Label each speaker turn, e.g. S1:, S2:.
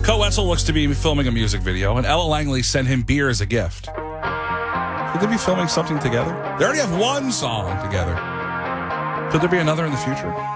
S1: Kurt Wetzel looks to be filming a music video, and Ella Langley sent him beer as a gift. Could they be filming something together? They already have one song together. Could there be another in the future?